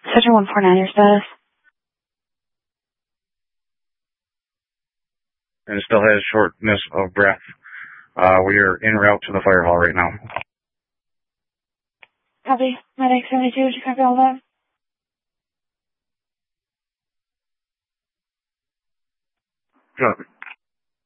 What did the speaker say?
Cedar 149, your status. And still has shortness of breath. We are en route to the fire hall right now. Copy. Medic 72, did you copy all that? Copy.